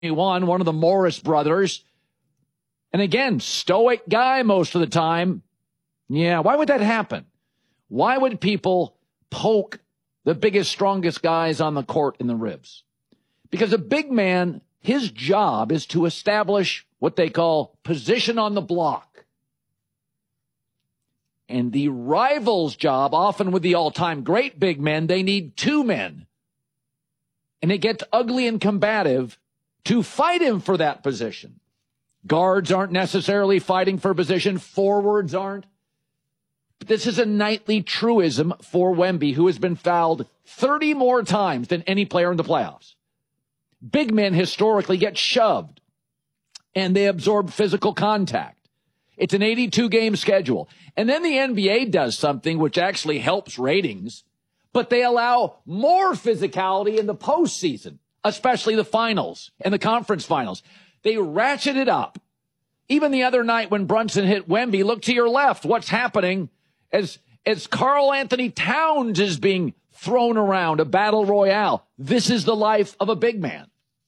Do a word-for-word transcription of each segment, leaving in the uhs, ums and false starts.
one, one of the Morris brothers. And again, stoic guy most of the time. Yeah, why would that happen? Why would people poke the biggest, strongest guys on the court in the ribs? Because a big man, his job is to establish what they call position on the block. And the rival's job, often with the all-time great big men, they need two men. And it gets ugly and combative to fight him for that position. Guards aren't necessarily fighting for position. Forwards aren't. But this is a nightly truism for Wemby, who has been fouled thirty more times than any player in the playoffs. Big men historically get shoved, and they absorb physical contact. It's an eighty-two game schedule. And then the N B A does something which actually helps ratings, but they allow more physicality in the postseason, especially the finals and the conference finals. They ratchet it up. Even the other night when Brunson hit Wemby, look to your left. What's happening as, as Karl Anthony Towns is being thrown around, a battle royale. This is the life of a big man.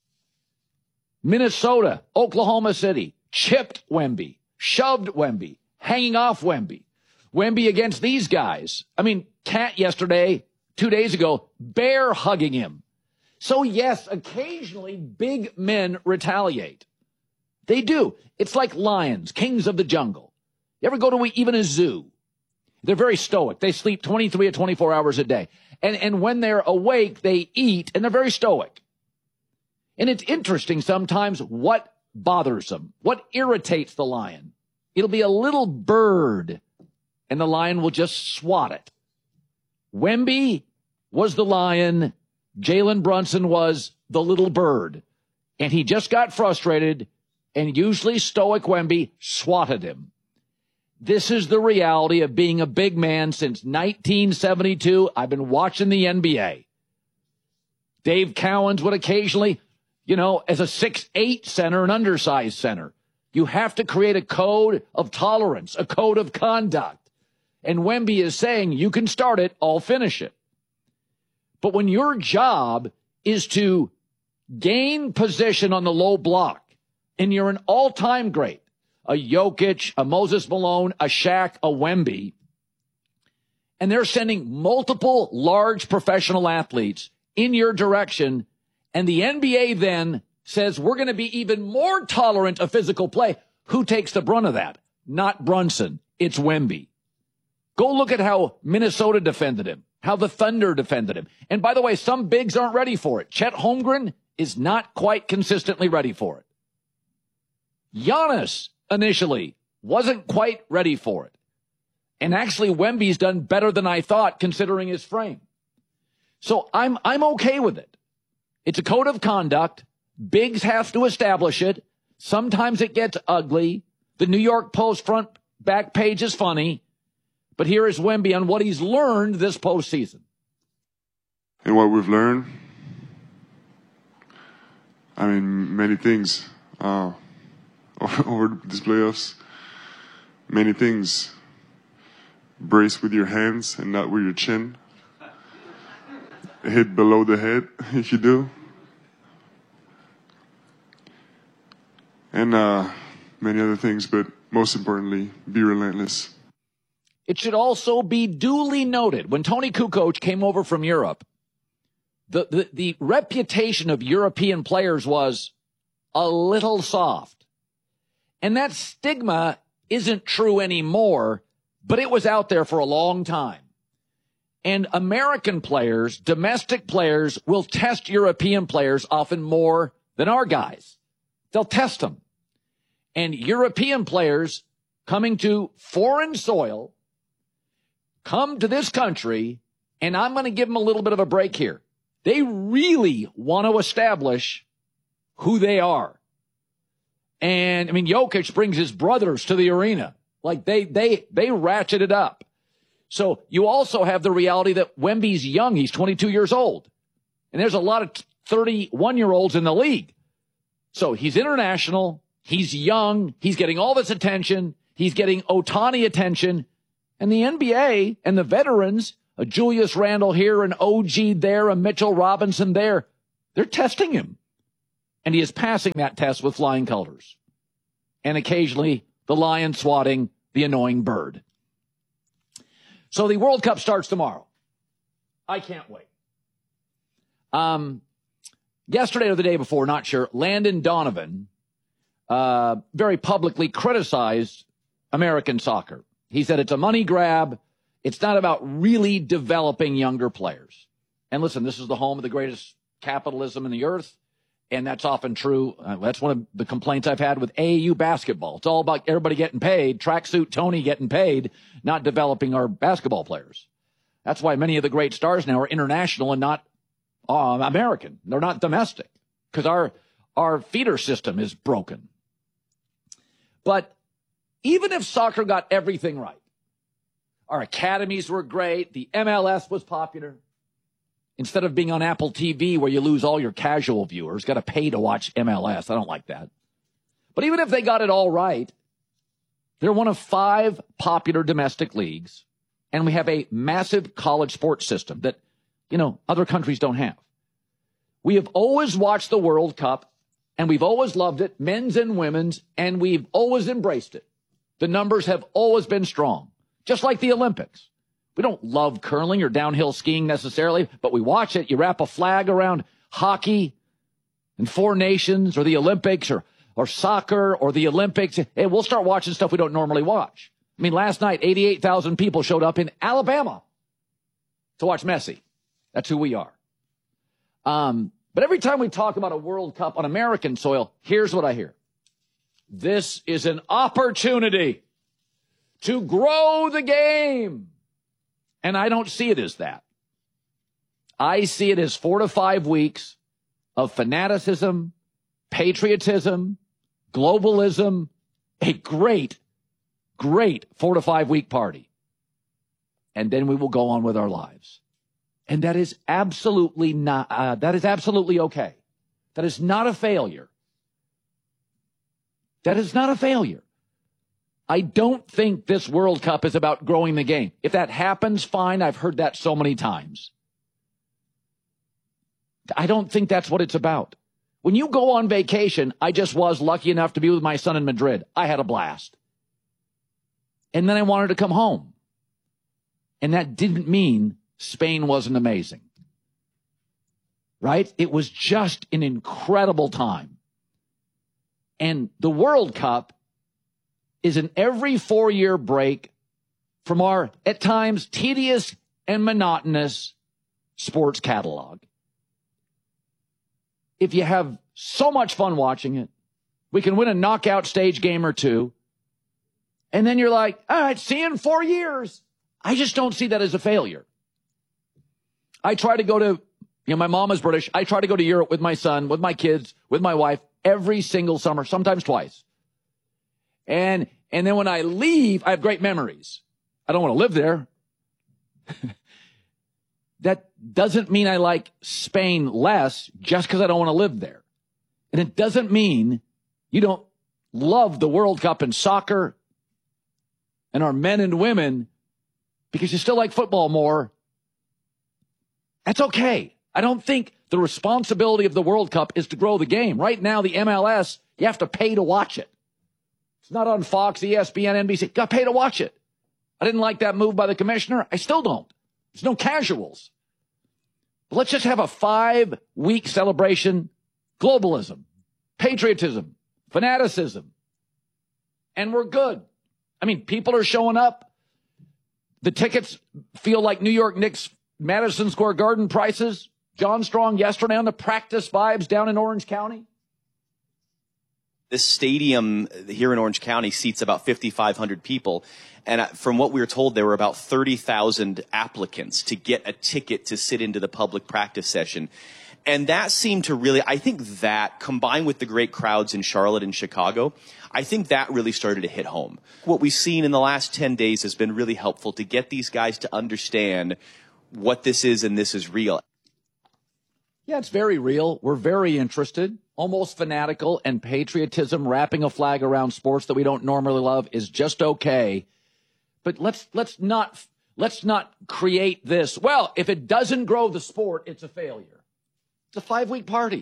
Minnesota, Oklahoma City, chipped Wemby, shoved Wemby, hanging off Wemby. Wemby against these guys. I mean, Cat yesterday, two days ago, bear hugging him. So yes, occasionally big men retaliate. They do. It's like lions, kings of the jungle. You ever go to even a zoo? They're very stoic. They sleep twenty-three or twenty-four hours a day. And, and when they're awake, they eat, and they're very stoic. And it's interesting sometimes what bothers them, what irritates the lion. It'll be a little bird, and the lion will just swat it. Wemby was the lion. Jalen Brunson was the little bird. And he just got frustrated, and usually stoic Wemby swatted him. This is the reality of being a big man since nineteen seventy-two. I've been watching the N B A. Dave Cowens would occasionally, you know, as a six eight center, an undersized center, you have to create a code of tolerance, a code of conduct. And Wemby is saying, you can start it, I'll finish it. But when your job is to gain position on the low block, and you're an all-time great, a Jokic, a Moses Malone, a Shaq, a Wemby, and they're sending multiple large professional athletes in your direction, and the N B A then says we're going to be even more tolerant of physical play. Who takes the brunt of that? Not Brunson. It's Wemby. Go look at how Minnesota defended him, how the Thunder defended him. And by the way, some bigs aren't ready for it. Chet Holmgren is not quite consistently ready for it. Giannis initially wasn't quite ready for it. And actually, Wemby's done better than I thought considering his frame. So I'm I'm okay with it. It's a code of conduct. Bigs have to establish it. Sometimes it gets ugly. The New York Post front back page is funny. But here is Wemby on what he's learned this postseason. And what we've learned, I mean, many things uh, over these playoffs. Many things. Brace with your hands and not with your chin. Hit below the head if you do. And uh, many other things, but most importantly, be relentless. It should also be duly noted, when Tony Kukoc came over from Europe, the, the, the reputation of European players was a little soft. And that stigma isn't true anymore, but it was out there for a long time. And American players, domestic players, will test European players often more than our guys. They'll test them. And European players coming to foreign soil come to this country, and I'm going to give them a little bit of a break here. They really want to establish who they are. And, I mean, Jokic brings his brothers to the arena. Like, they they they ratchet it up. So you also have the reality that Wemby's young. He's twenty-two years old. And there's a lot of thirty-one-year-olds in the league. So he's international. He's young. He's getting all this attention. He's getting Ohtani attention. And the N B A and the veterans, a Julius Randle here, an O G there, a Mitchell Robinson there, they're testing him. And he is passing that test with flying colors. And occasionally the lion swatting the annoying bird. So the World Cup starts tomorrow. I can't wait. Um, yesterday or the day before, not sure, Landon Donovan uh, very publicly criticized American soccer. He said it's a money grab. It's not about really developing younger players. And listen, this is the home of the greatest capitalism in the earth. And that's often true. Uh, that's one of the complaints I've had with A A U basketball. It's all about everybody getting paid, tracksuit Tony getting paid, not developing our basketball players. That's why many of the great stars now are international and not uh, American. They're not domestic because our, our feeder system is broken. But even if soccer got everything right, our academies were great, the M L S was popular, instead of being on Apple T V where you lose all your casual viewers, got to pay to watch M L S. I don't like that. But even if they got it all right, they're one of five popular domestic leagues, and we have a massive college sports system that, you know, other countries don't have. We have always watched the World Cup, and we've always loved it, men's and women's, and we've always embraced it. The numbers have always been strong, just like the Olympics. We don't love curling or downhill skiing necessarily, but we watch it. You wrap a flag around hockey and Four Nations or the Olympics or, or soccer or the Olympics, and we'll start watching stuff we don't normally watch. I mean, last night, eighty-eight thousand people showed up in Alabama to watch Messi. That's who we are. Um, but every time we talk about a World Cup on American soil, here's what I hear. This is an opportunity to grow the game. And I don't see it as that. I see it as four to five weeks of fanaticism, patriotism, globalism, a great, great four to five week party. And then we will go on with our lives. And that is absolutely not, uh, that is absolutely okay. That is not a failure. That is not a failure. I don't think this World Cup is about growing the game. If that happens, fine. I've heard that so many times. I don't think that's what it's about. When you go on vacation, I just was lucky enough to be with my son in Madrid. I had a blast. And then I wanted to come home. And that didn't mean Spain wasn't amazing. Right? It was just an incredible time. And the World Cup is an every four-year break from our, at times, tedious and monotonous sports catalog. If you have so much fun watching it, we can win a knockout stage game or two, and then you're like, all right, see you in four years. I just don't see that as a failure. I try to go to, you know, my mom is British. I try to go to Europe with my son, with my kids, with my wife, every single summer, sometimes twice. And and then when I leave, I have great memories. I don't want to live there. That doesn't mean I like Spain less just because I don't want to live there. And it doesn't mean you don't love the World Cup and soccer and our men and women because you still like football more. That's okay. I don't think the responsibility of the World Cup is to grow the game. Right now, the M L S, you have to pay to watch it. It's not on Fox, E S P N, N B C. You got to pay to watch it. I didn't like that move by the commissioner. I still don't. There's no casuals. But let's just have a five-week celebration. Globalism, patriotism, fanaticism. And we're good. I mean, people are showing up. The tickets feel like New York Knicks Madison Square Garden prices. John Strong yesterday on the practice vibes down in Orange County. This stadium here in Orange County seats about fifty-five hundred people. And from what we were told, there were about thirty thousand applicants to get a ticket to sit into the public practice session. And that seemed to really, I think that combined with the great crowds in Charlotte and Chicago, I think that really started to hit home. What we've seen in the last ten days has been really helpful to get these guys to understand what this is and this is real. Yeah, it's very real. We're very interested, almost fanatical, and patriotism, wrapping a flag around sports that we don't normally love is just okay. But let's let's not let's not create this. Well, if it doesn't grow the sport, it's a failure. It's a five-week party.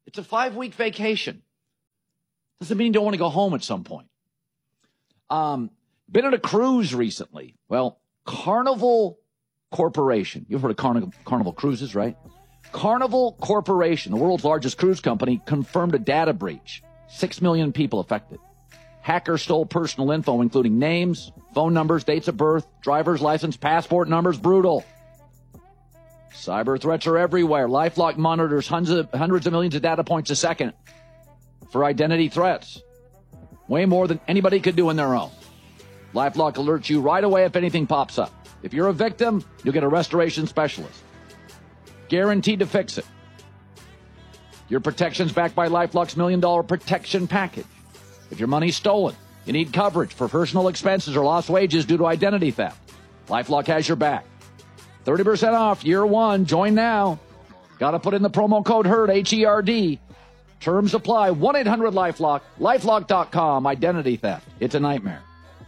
It's a five-week vacation. Doesn't mean you don't want to go home at some point. Um, been on a cruise recently. Well, Carnival Corporation. You've heard of Carnival, Carnival Cruises, right? Carnival Corporation, the world's largest cruise company, confirmed a data breach. Six million people affected. Hackers stole personal info, including names, phone numbers, dates of birth, driver's license, passport numbers. Brutal. Cyber threats are everywhere. LifeLock monitors hundreds of, hundreds of millions of data points a second for identity threats. Way more than anybody could do on their own. LifeLock alerts you right away if anything pops up. If you're a victim, you'll get a restoration specialist. Guaranteed to fix it. Your protection's backed by LifeLock's million dollar protection package. If your money's stolen, you need coverage for personal expenses or lost wages due to identity theft. LifeLock has your back. thirty percent off year one. Join now. Got to put in the promo code HERD, H E R D. Terms apply. one eight hundred LifeLock. LifeLock dot com. Identity theft. It's a nightmare.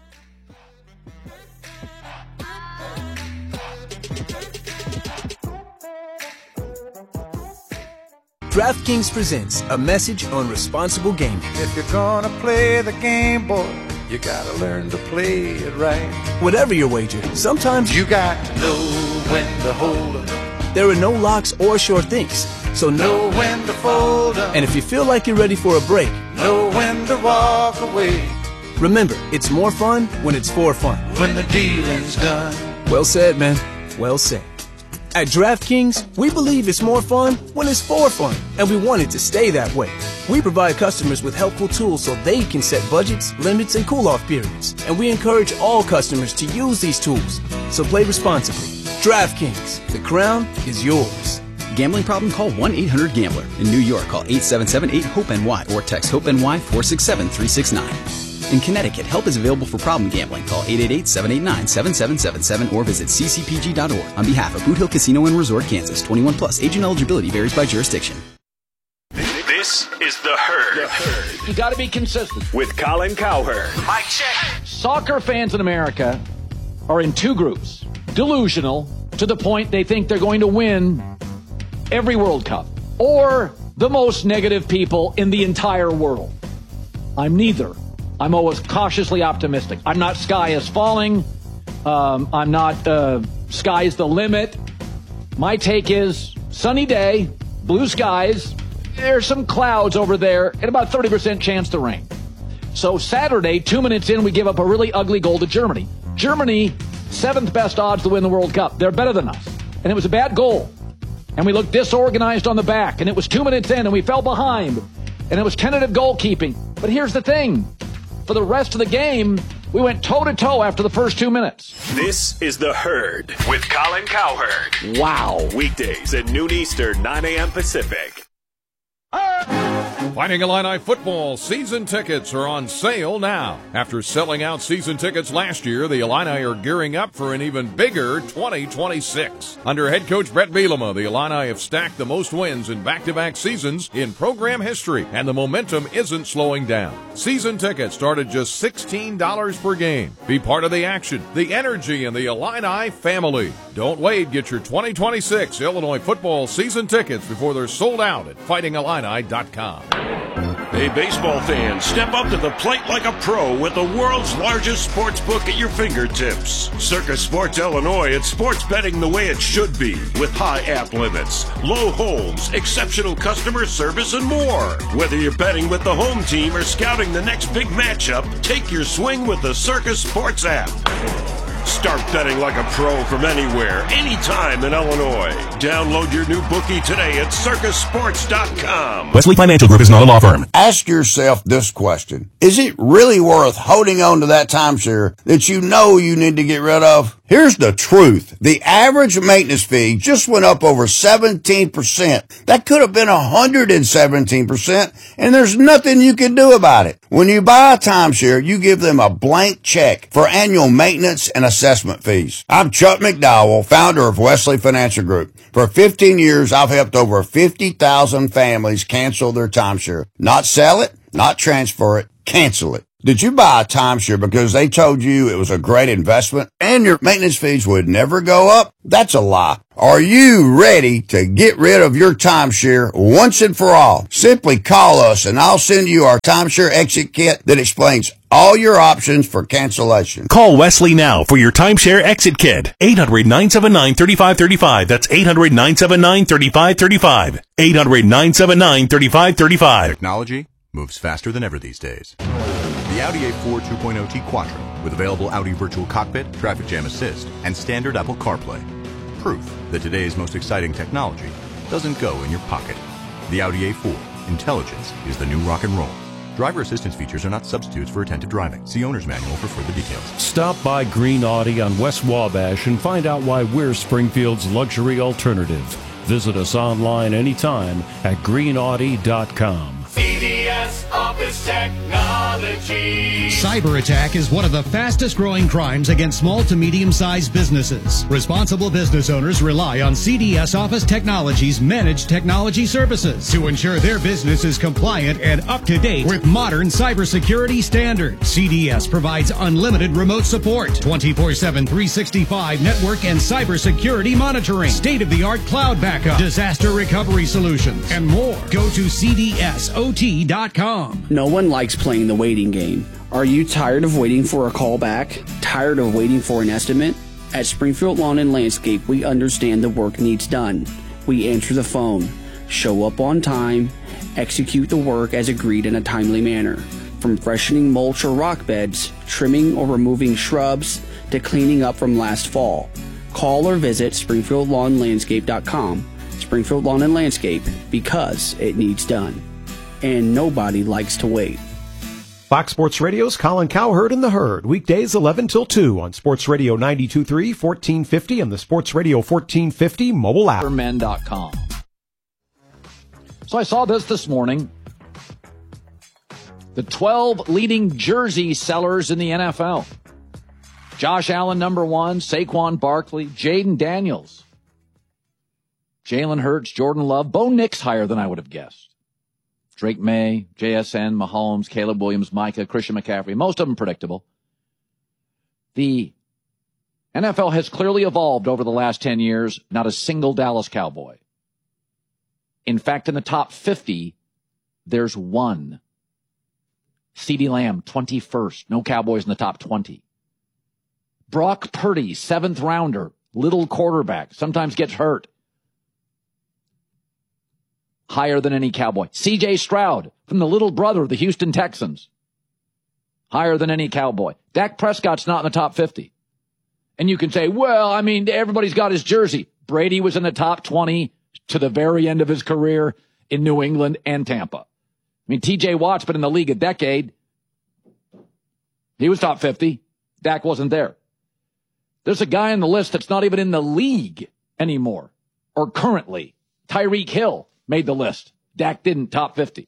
DraftKings presents a message on responsible gaming. If you're gonna play the game, boy, you gotta learn to play it right. Whatever your wager, sometimes you got to know when to hold 'em. There are no locks or sure things, so know know when to fold 'em. And if you feel like you're ready for a break, know when to walk away. remember, it's more fun when it's for fun. When the dealing's done. Well said, man. Well said. At DraftKings, we believe it's more fun when it's for fun, and we want it to stay that way. We provide customers with helpful tools so they can set budgets, limits, and cool-off periods, and we encourage all customers to use these tools. So play responsibly. DraftKings, the crown is yours. Gambling problem? Call one eight hundred gambler. In New York, call eight seven seven eight hope N Y or text HOPE-NY four six seven three six nine. In Connecticut, help is available for problem gambling. Call eight eight eight seven eight nine seven seven seven seven or visit c c p g dot org. On behalf of Boot Hill Casino and Resort, Kansas, twenty-one plus. Age and eligibility varies by jurisdiction. This is The Herd. You got to be consistent. With Colin Cowherd. Mic check. Soccer fans in America are in two groups. Delusional to the point they think they're going to win every World Cup. Or the most negative people in the entire world. I'm neither. I'm always cautiously optimistic. I'm not sky is falling. Um, I'm not uh, sky's the limit. My take is sunny day, blue skies. There's some clouds over there and about thirty percent chance to rain. So Saturday, two minutes in, we give up a really ugly goal to Germany. Germany, seventh best odds to win the World Cup. They're better than us. And it was a bad goal. And we looked disorganized on the back. And it was two minutes in and we fell behind. And it was tentative goalkeeping. But here's the thing. For the rest of the game, we went toe-to-toe after the first two minutes. This is The Herd with Colin Cowherd. Wow. Weekdays at noon Eastern, nine a.m. Pacific. Fighting Illini football season tickets are on sale now. After selling out season tickets last year, the Illini are gearing up for an even bigger twenty twenty-six. Under head coach Brett Bielema, the Illini have stacked the most wins in back-to-back seasons in program history, and the momentum isn't slowing down. Season tickets start at just sixteen dollars per game. Be part of the action, the energy, and the Illini family. Don't wait. Get your twenty twenty-six Illinois football season tickets before they're sold out at fighting illini dot com. Hey, baseball fans, step up to the plate like a pro with the world's largest sports book at your fingertips. Circus Sports Illinois, it's sports betting the way it should be, with high app limits, low holds, exceptional customer service, and more. Whether you're betting with the home team or scouting the next big matchup, take your swing with the Circus Sports app. Start betting like a pro from anywhere, anytime in Illinois. Download your new bookie today at circus sports dot com. Wesley Financial Group is not a law firm. Ask yourself this question. Is it really worth holding on to that timeshare that you know you need to get rid of? Here's the truth. The average maintenance fee just went up over seventeen percent. That could have been one hundred seventeen percent, and there's nothing you can do about it. When you buy a timeshare, you give them a blank check for annual maintenance and assessment fees. I'm Chuck McDowell, founder of Wesley Financial Group. For fifteen years, I've helped over fifty thousand families cancel their timeshare. Not sell it, not transfer it, cancel it. Did you buy a timeshare because they told you it was a great investment and your maintenance fees would never go up? That's a lie. Are you ready to get rid of your timeshare once and for all? Simply call us and I'll send you our timeshare exit kit that explains all your options for cancellation. Call Wesley now for your timeshare exit kit. eight hundred, nine seven nine, three five three five. That's eight hundred, nine seven nine, three five three five. eight hundred, nine seven nine, three five three five. Technology moves faster than ever these days. The Audi A four two point oh T Quattro with available Audi Virtual Cockpit, Traffic Jam Assist, and standard Apple CarPlay. Proof that today's most exciting technology doesn't go in your pocket. The Audi A four. Intelligence is the new rock and roll. Driver assistance features are not substitutes for attentive driving. See owner's manual for further details. Stop by Green Audi on West Wabash and find out why we're Springfield's luxury alternative. Visit us online anytime at green audi dot com. C D S Office Technology. Cyber attack is one of the fastest growing crimes against small to medium-sized businesses. Responsible business owners rely on C D S Office Technology's managed technology services to ensure their business is compliant and up to date with modern cybersecurity standards. C D S provides unlimited remote support, twenty-four seven, three sixty-five network and cybersecurity monitoring, state-of-the-art cloud backup, disaster recovery solutions, and more. Go to C D S O T dot com. No one likes playing the waiting game. Are you tired of waiting for a call back? Tired of waiting for an estimate? At Springfield Lawn and Landscape, we understand the work needs done. We answer the phone, show up on time, execute the work as agreed in a timely manner. From freshening mulch or rock beds, trimming or removing shrubs, to cleaning up from last fall. Call or visit springfield lawn landscape dot com. Springfield Lawn and Landscape, because it needs done. And nobody likes to wait. Fox Sports Radio's Colin Cowherd and the Herd, weekdays eleven till two on Sports Radio ninety-two point three, fourteen fifty, and the Sports Radio fourteen fifty mobile app. men dot com. So I saw this this morning. The twelve leading jersey sellers in the N F L. Josh Allen, number one. Saquon Barkley. Jaden Daniels. Jalen Hurts. Jordan Love. Bo Nix higher than I would have guessed. Drake May, J S N, Mahomes, Caleb Williams, Micah, Christian McCaffrey. Most of them predictable. The N F L has clearly evolved over the last ten years. Not a single Dallas Cowboy. In fact, in the top fifty, there's one. CeeDee Lamb, twenty-first. No Cowboys in the top twenty. Brock Purdy, seventh rounder. Little quarterback. Sometimes gets hurt. Higher than any Cowboy. C J Stroud, from the little brother of the Houston Texans. Higher than any Cowboy. Dak Prescott's not in the top fifty. And you can say, well, I mean, everybody's got his jersey. Brady was in the top twenty to the very end of his career in New England and Tampa. I mean, T J Watt's been in the league a decade. He was top fifty. Dak wasn't there. There's a guy on the list that's not even in the league anymore, or currently. Tyreek Hill made the list. Dak didn't, top fifty.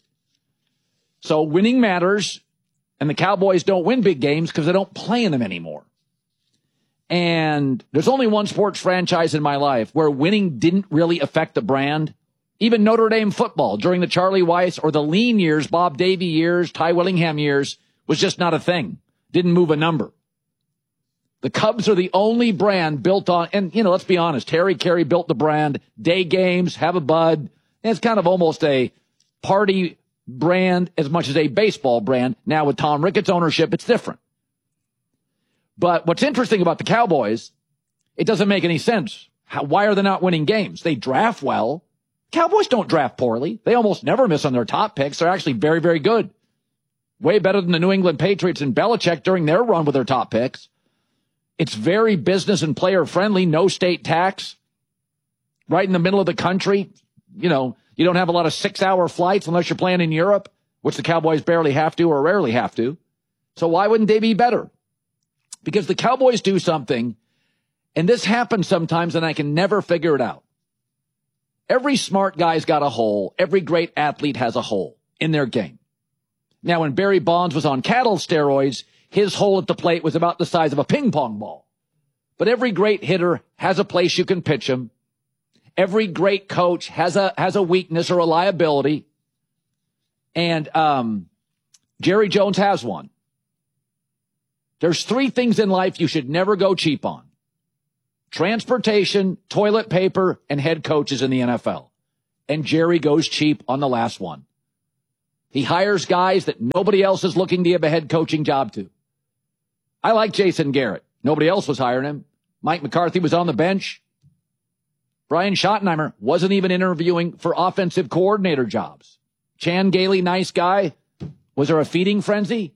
So winning matters, and the Cowboys don't win big games because they don't play in them anymore. And there's only one sports franchise in my life where winning didn't really affect the brand. Even Notre Dame football during the Charlie Weiss or the lean years, Bob Davie years, Ty Willingham years, was just not a thing. Didn't move a number. The Cubs are the only brand built on, and, you know, let's be honest, Harry Carey built the brand, day games, have a bud. It's kind of almost a party brand as much as a baseball brand. Now with Tom Ricketts' ownership, it's different. But what's interesting about the Cowboys, it doesn't make any sense. How, why are they not winning games? They draft well. Cowboys don't draft poorly. They almost never miss on their top picks. They're actually very, very good. Way better than the New England Patriots and Belichick during their run with their top picks. It's very business and player friendly. No state tax. Right in the middle of the country. You know, you don't have a lot of six-hour flights unless you're playing in Europe, which the Cowboys barely have to or rarely have to. So why wouldn't they be better? Because the Cowboys do something, and this happens sometimes, and I can never figure it out. Every smart guy's got a hole. Every great athlete has a hole in their game. Now, when Barry Bonds was on cattle steroids, his hole at the plate was about the size of a ping pong ball. But every great hitter has a place you can pitch him. Every great coach has a has a weakness or a liability. And um, Jerry Jones has one. There's three things in life you should never go cheap on. Transportation, toilet paper, and head coaches in the N F L. And Jerry goes cheap on the last one. He hires guys that nobody else is looking to give a head coaching job to. I like Jason Garrett. Nobody else was hiring him. Mike McCarthy was on the bench. Brian Schottenheimer wasn't even interviewing for offensive coordinator jobs. Chan Gailey, nice guy. Was there a feeding frenzy?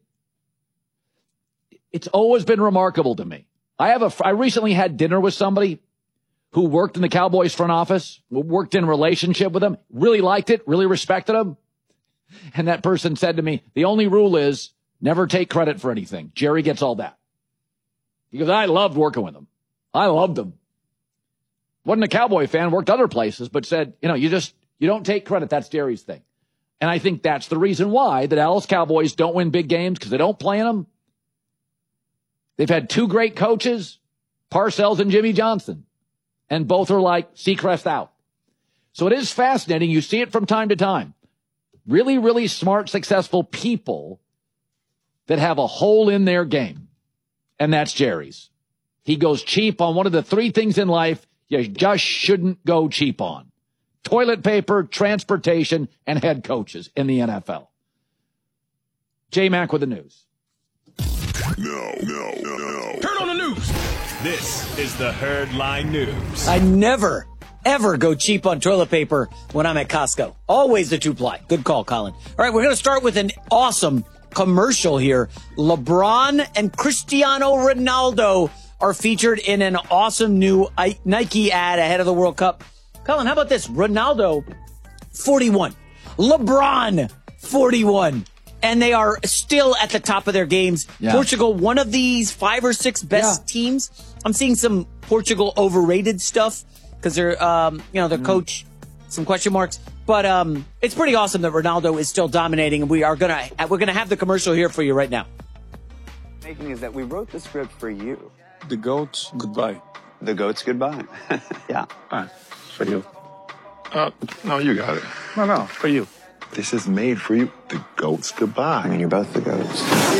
It's always been remarkable to me. I have a, I recently had dinner with somebody who worked in the Cowboys front office, worked in relationship with them, really liked it, really respected them. And that person said to me, the only rule is never take credit for anything. Jerry gets all that. He goes, I loved working with him. I loved him. Wasn't a Cowboy fan, worked other places, but said, you know, you just, you don't take credit. That's Jerry's thing. And I think that's the reason why the Dallas Cowboys don't win big games, because they don't play in them. They've had two great coaches, Parcells and Jimmy Johnson, and both are like Seacrest out. So it is fascinating. You see it from time to time. Really, really smart, successful people that have a hole in their game. And that's Jerry's. He goes cheap on one of the three things in life you just shouldn't go cheap on. Toilet paper, transportation, and head coaches in the N F L. J-Mac with the news. No, no, no, no. Turn on the news. This is the Herdline News. I never, ever go cheap on toilet paper when I'm at Costco. Always the two-ply. Good call, Colin. All right, we're going to start with an awesome commercial here. LeBron and Cristiano Ronaldo are featured in an awesome new Nike ad ahead of the World Cup. Colin, how about this? Ronaldo, forty-one. LeBron, forty-one. And they are still at the top of their games. Yeah. Portugal, one of these five or six best yeah. teams. I'm seeing some Portugal overrated stuff because they're, um, you know, their mm. coach, some question marks. But um, it's pretty awesome that Ronaldo is still dominating, and we are gonna we're gonna have the commercial here for you right now. Making is that we wrote the script for you. The goats goodbye. The goats goodbye. Yeah. All right, for you. Uh, no, you got it. No, no, for you. This is made for you. The goats goodbye. I mean, you're both the goats.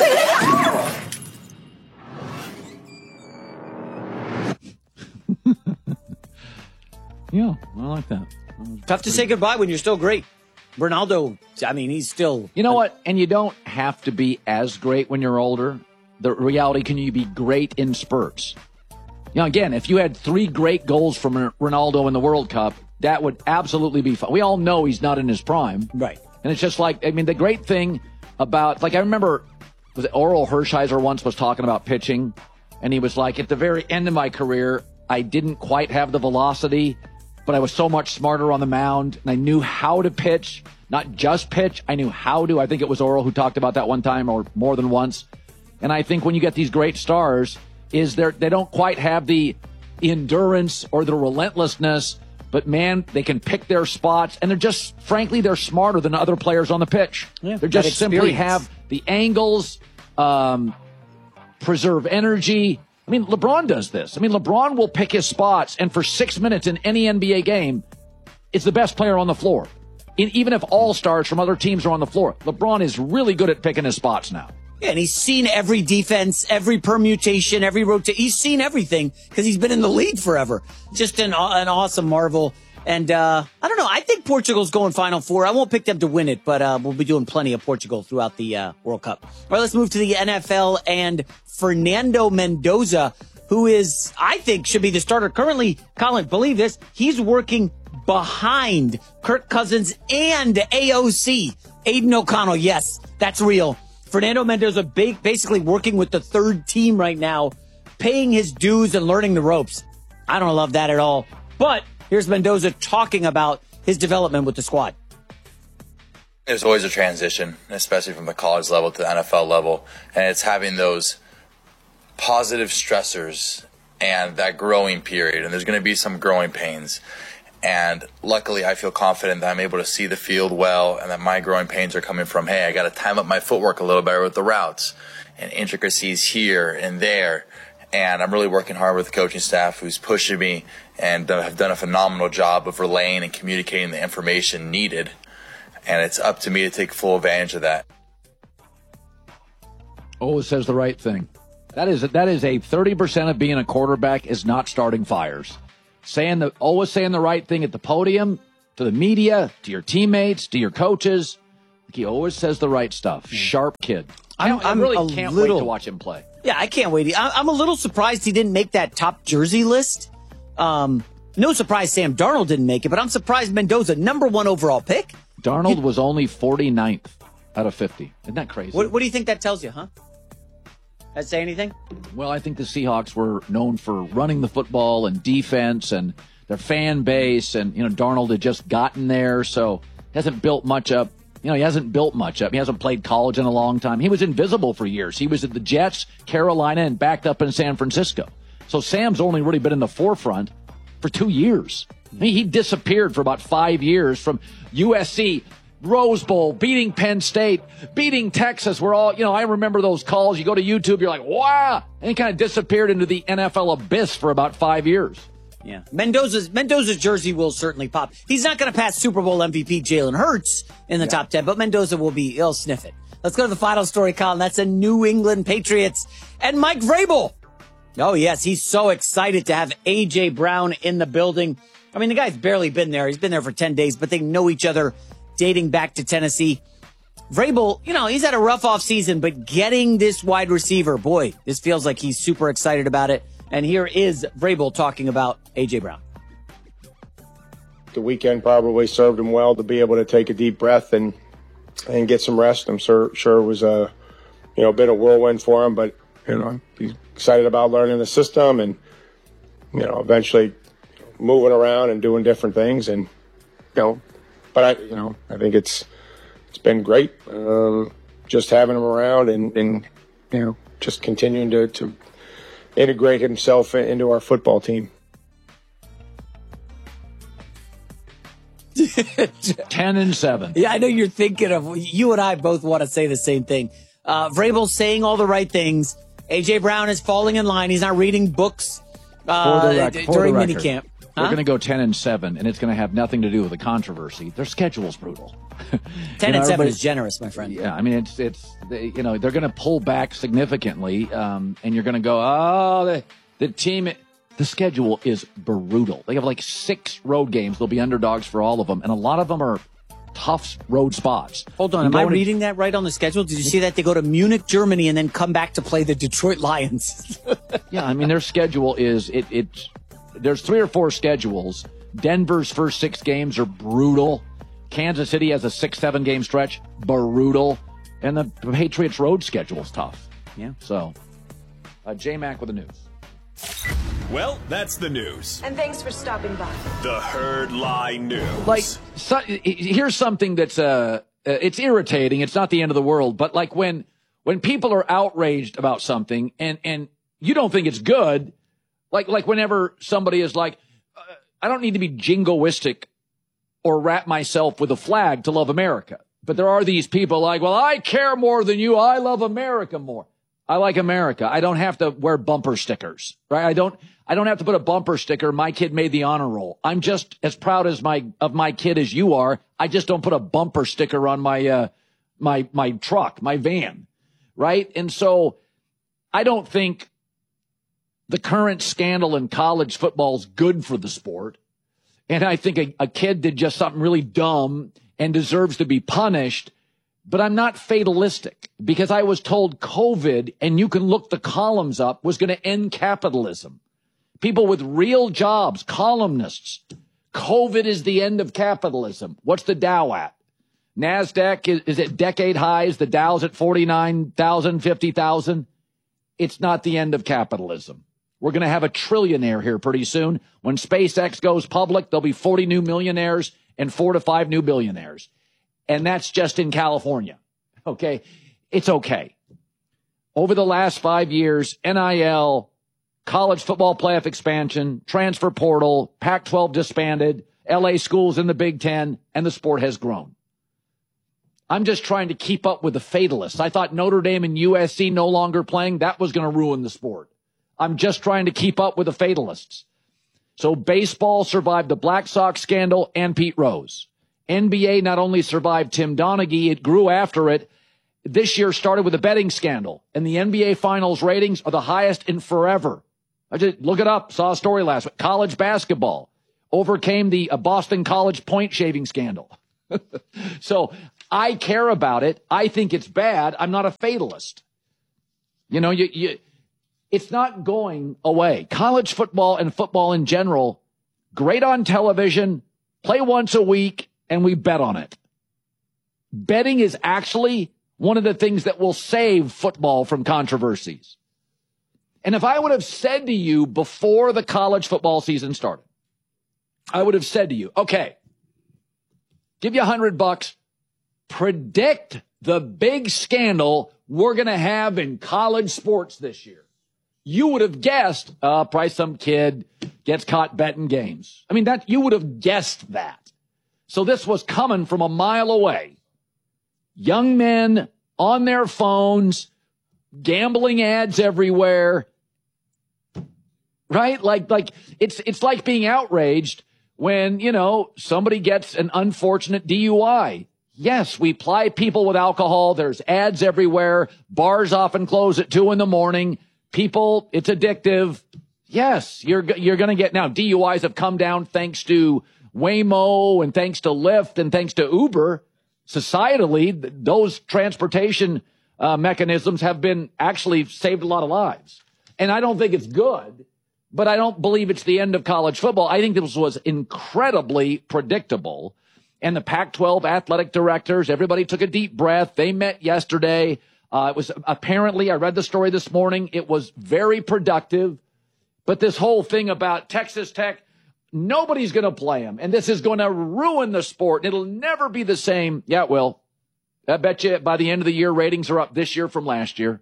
Yeah, I like that. Tough to say goodbye when you're still great. Ronaldo, I mean, he's still... You know what? And you don't have to be as great when you're older. The reality, can you be great in spurts? You know, again, if you had three great goals from Ronaldo in the World Cup, that would absolutely be fun. We all know he's not in his prime. Right. And it's just like, I mean, the great thing about, like, I remember, was it Oral Hershiser once was talking about pitching, and he was like, at the very end of my career, I didn't quite have the velocity, but I was so much smarter on the mound, and I knew how to pitch, not just pitch. I knew how to. I think it was Oral who talked about that one time or more than once. And I think when you get these great stars, is they're, they don't quite have the endurance or the relentlessness, but man, they can pick their spots, and they're just, frankly, they're smarter than other players on the pitch. Yeah, they just simply have the angles, um, preserve energy. I mean, LeBron does this. I mean, LeBron will pick his spots, and for six minutes in any N B A game, it's the best player on the floor. In, even if all stars from other teams are on the floor, LeBron is really good at picking his spots now. Yeah, and he's seen every defense, every permutation, every rotation. He's seen everything because he's been in the league forever. Just an, an awesome marvel. And uh, I don't know. I think Portugal's going Final Four. I won't pick them to win it, but uh, we'll be doing plenty of Portugal throughout the uh, World Cup. All right, let's move to the N F L and Fernando Mendoza, who is, I think, should be the starter. Currently, Colin, believe this, he's working behind Kirk Cousins and A O C, Aiden O'Connell. Yes, that's real. Fernando Mendoza basically working with the third team right now, paying his dues and learning the ropes. I don't love that at all. But here's Mendoza talking about his development with the squad. There's always a transition, especially from the college level to the N F L level, and it's having those positive stressors and that growing period, and there's going to be some growing pains. And luckily, I feel confident that I'm able to see the field well and that my growing pains are coming from, hey, I got to time up my footwork a little better with the routes and intricacies here and there. And I'm really working hard with the coaching staff who's pushing me and uh, have done a phenomenal job of relaying and communicating the information needed. And it's up to me to take full advantage of that. Always says the right thing. That is that is a thirty percent of being a quarterback is not starting fires. Saying the always saying the right thing at the podium, to the media, to your teammates, to your coaches. He always says the right stuff. Sharp kid. I'm, I I'm really a can't little, wait to watch him play. Yeah, I can't wait. I, I'm a little surprised he didn't make that top jersey list. Um, no surprise Sam Darnold didn't make it, but I'm surprised Mendoza, number one overall pick. Darnold was only forty-ninth out of fifty. Isn't that crazy? What, what do you think that tells you, huh? That say anything? Well, I think the Seahawks were known for running the football and defense and their fan base. And, you know, Darnold had just gotten there, so hasn't built much up. You know, he hasn't built much up. He hasn't played college in a long time. He was invisible for years. He was at the Jets, Carolina, and backed up in San Francisco. So Sam's only really been in the forefront for two years. I mean, he disappeared for about five years from U S C, Rose Bowl, beating Penn State, beating Texas. We're all, you know, I remember those calls. You go to YouTube, you're like, wow. And he kind of disappeared into the N F L abyss for about five years. Yeah. Mendoza's Mendoza's jersey will certainly pop. He's not going to pass Super Bowl M V P Jalen Hurts in the yeah. top ten, but Mendoza will be, he'll sniff it. Let's go to the final story, Colin. That's the New England Patriots and Mike Vrabel. Oh, yes, he's so excited to have A J. Brown in the building. I mean, the guy's barely been there. He's been there for ten days, but they know each other dating back to Tennessee. Vrabel, you know, he's had a rough offseason, but getting this wide receiver, boy, this feels like he's super excited about it. And here is Vrabel talking about A J. Brown. The weekend probably served him well to be able to take a deep breath and and get some rest. I'm sure sure it was a you know a bit of whirlwind for him, but you know he's excited about learning the system and you know eventually moving around and doing different things. And you know, but I you know I think it's it's been great um, just having him around and and you know just continuing to to. integrate himself into our football team. Ten and seven. Yeah, I know you're thinking of, you and I both want to say the same thing. Uh, Vrabel's saying all the right things. A J. Brown is falling in line. He's not reading books uh, rec- during minicamp. We're Huh? going to go ten and seven, and it's going to have nothing to do with the controversy. Their schedule's brutal. Ten you and know, seven is generous, my friend. Yeah, I mean, it's, it's they, you know, they're going to pull back significantly, um, and you're going to go, oh, the, the team, the schedule is brutal. They have like six road games. They'll be underdogs for all of them, and a lot of them are tough road spots. Hold on, am I reading that right on the schedule? Did you see that they go to Munich, Germany, and then come back to play the Detroit Lions? Yeah, I mean, their schedule is, it. it's there's three or four schedules. Denver's first six games are brutal. Kansas City has a six, seven game stretch, brutal. And the Patriots road schedule is tough. Yeah. So, uh, J-Mac with the news. Well, that's the news. And thanks for stopping by. The Herd Lie News. Like, so, here's something that's, uh, it's irritating. It's not the end of the world. But like when, when people are outraged about something and, and you don't think it's good, like, like whenever somebody is like, uh, I don't need to be jingoistic or wrap myself with a flag to love America. But there are these people like, well, I care more than you. I love America more. I like America. I don't have to wear bumper stickers, right? I don't, I don't have to put a bumper sticker. My kid made the honor roll. I'm just as proud as my, of my kid as you are. I just don't put a bumper sticker on my, uh, my, my truck, my van, right? And so I don't think the current scandal in college football is good for the sport. And I think a, a kid did just something really dumb and deserves to be punished. But I'm not fatalistic because I was told COVID, and you can look the columns up, was going to end capitalism. People with real jobs, columnists. COVID is the end of capitalism. What's the Dow at? NASDAQ is, is at decade highs. The Dow's at forty-nine thousand, fifty thousand. It's not the end of capitalism. We're going to have a trillionaire here pretty soon. When SpaceX goes public, there'll be forty new millionaires and four to five new billionaires. And that's just in California. Okay. It's okay. Over the last five years, N I L, college football playoff expansion, transfer portal, Pac twelve disbanded, L A schools in the Big Ten, and the sport has grown. I'm just trying to keep up with the fatalists. I thought Notre Dame and U S C no longer playing, that was going to ruin the sport. I'm just trying to keep up with the fatalists. So baseball survived the Black Sox scandal and Pete Rose. N B A not only survived Tim Donaghy, it grew after it. this year started with a betting scandal, and the N B A Finals ratings are the highest in forever. I just look it up. Saw a story last week. College basketball overcame the uh, Boston College point shaving scandal. So I care about it. I think it's bad. I'm not a fatalist. You know, you, you, it's not going away. College football and football in general, great on television, play once a week, and we bet on it. Betting is actually one of the things that will save football from controversies. And if I would have said to you before the college football season started, I would have said to you, okay, give you a hundred bucks, predict the big scandal we're going to have in college sports this year. You would have guessed, uh, probably some kid gets caught betting games. I mean, that you would have guessed that. So this was coming from a mile away. Young men on their phones, gambling ads everywhere. Right? Like, like it's, it's like being outraged when, you know, somebody gets an unfortunate D U I. Yes, we ply people with alcohol. There's ads everywhere. Bars often close at two in the morning. People, it's addictive. Yes, you're, you're going to get now. D U Is have come down thanks to Waymo and thanks to Lyft and thanks to Uber. Societally, those transportation uh, mechanisms have been actually saved a lot of lives. And I don't think it's good, but I don't believe it's the end of college football. I think this was incredibly predictable. And the Pac twelve athletic directors, everybody took a deep breath. They met yesterday. Uh, it was apparently, I read the story this morning, it was very productive. But this whole thing about Texas Tech, nobody's going to play them. And this is going to ruin the sport. It'll never be the same. Yeah, it will. I bet you by the end of the year, ratings are up this year from last year.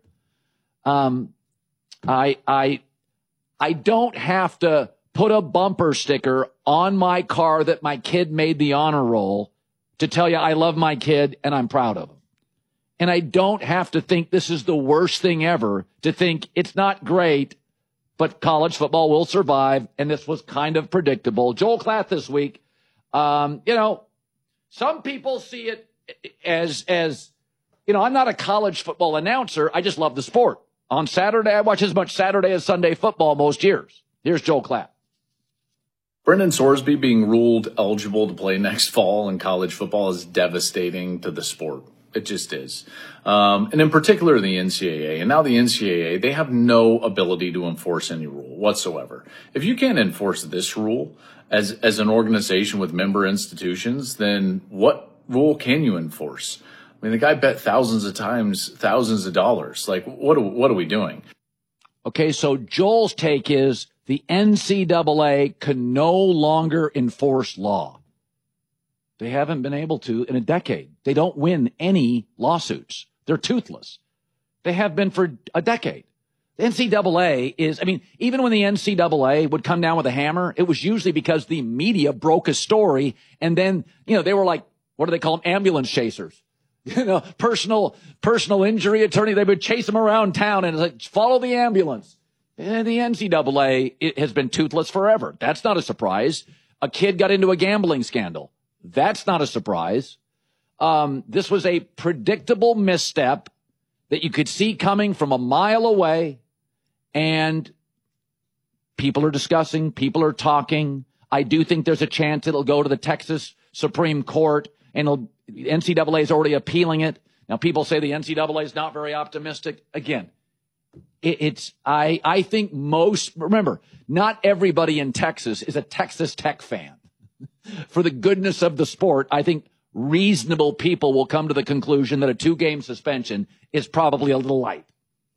Um, I, I, I don't have to put a bumper sticker on my car that my kid made the honor roll to tell you I love my kid and I'm proud of him. And I don't have to think this is the worst thing ever to think it's not great, but college football will survive. And this was kind of predictable. Joel Klatt this week. Um, you know, some people see it as, as, you know, I'm not a college football announcer. I just love the sport. On Saturday, I watch as much Saturday as Sunday football most years. Here's Joel Klatt. Brendan Sorsby being ruled eligible to play next fall in college football is devastating to the sport. It just is. Um, and in particular, the N C double A. And now the N C double A, they have no ability to enforce any rule whatsoever. If you can't enforce this rule as, as an organization with member institutions, then what rule can you enforce? I mean, the guy bet thousands of times, thousands of dollars. Like, what are, what are we doing? Okay, so Joel's take is the N C double A can no longer enforce law. They haven't been able to in a decade. They don't win any lawsuits. They're toothless. They have been for a decade. The N C double A is, I mean, even when the N C double A would come down with a hammer, it was usually because the media broke a story and then, you know, they were like, what do they call them? Ambulance chasers. You know, personal, personal injury attorney. They would chase them around town and it's like, follow the ambulance. And the N C double A it has been toothless forever. That's not a surprise. A kid got into a gambling scandal. That's not a surprise. Um, this was a predictable misstep that you could see coming from a mile away. And people are discussing, people are talking. I do think there's a chance it'll go to the Texas Supreme Court and it'll, the N C double A is already appealing it. Now, people say the N C double A is not very optimistic. Again, it, it's, I, I think most, remember, not everybody in Texas is a Texas Tech fan. For the goodness of the sport, I think reasonable people will come to the conclusion that a two-game suspension is probably a little light.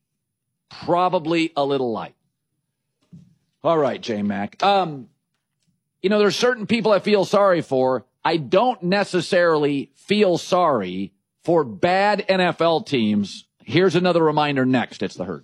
Probably a little light. All right, J-Mac. Um, you know, there's certain people I feel sorry for. I don't necessarily feel sorry for bad N F L teams. Here's another reminder next. It's the Herd.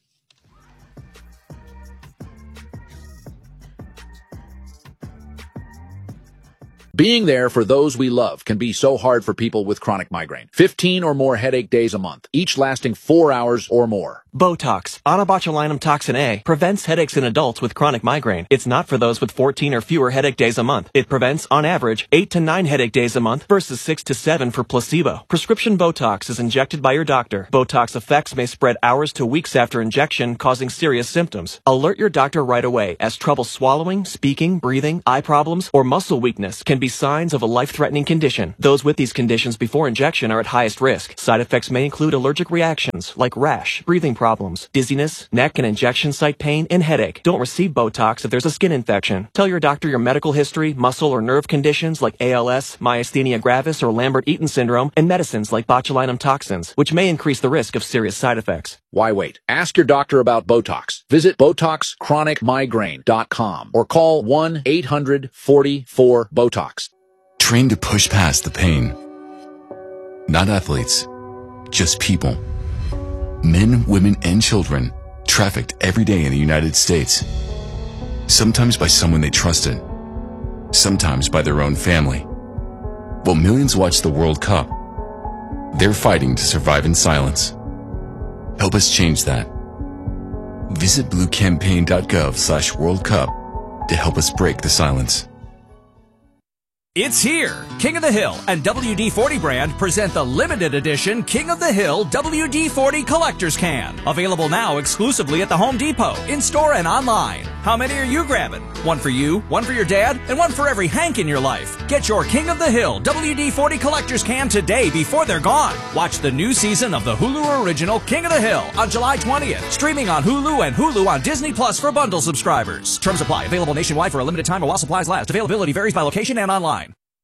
Being there for those we love can be so hard for people with chronic migraine. fifteen or more headache days a month, each lasting four hours or more. Botox, onabotulinum toxin A, prevents headaches in adults with chronic migraine. It's not for those with fourteen or fewer headache days a month. It prevents, on average, eight to nine headache days a month versus six to seven for placebo. Prescription Botox is injected by your doctor. Botox effects may spread hours to weeks after injection, causing serious symptoms. Alert your doctor right away, as trouble swallowing, speaking, breathing, eye problems, or muscle weakness can be signs of a life-threatening condition. Those with these conditions before injection are at highest risk. Side effects may include allergic reactions like rash, breathing problems, dizziness, neck and injection site pain, and headache. Don't receive Botox if there's a skin infection. Tell your doctor your medical history, muscle or nerve conditions like A L S, myasthenia gravis, or Lambert-Eaton syndrome, and medicines like botulinum toxins, which may increase the risk of serious side effects. Why wait? Ask your doctor about Botox. Visit Botox Chronic Migraine dot com or call one eight hundred forty-four BOTOX. Train to push past the pain. Not athletes, just people. Men, women, and children trafficked every day in the United States. Sometimes by someone they trusted, sometimes by their own family. While millions watch the World Cup, they're fighting to survive in silence. Help us change that. Visit bluecampaign.gov slash World Cup to help us break the silence. It's here! King of the Hill and W D forty brand present the limited edition King of the Hill W D forty Collector's Can. Available now exclusively at the Home Depot, in-store and online. How many are you grabbing? One for you, one for your dad, and one for every Hank in your life. Get your King of the Hill W D forty Collector's Can today before they're gone. Watch the new season of the Hulu original King of the Hill on July twentieth. Streaming on Hulu and Hulu on Disney Plus for bundle subscribers. Terms apply. Available nationwide for a limited time or while supplies last. Availability varies by location and online.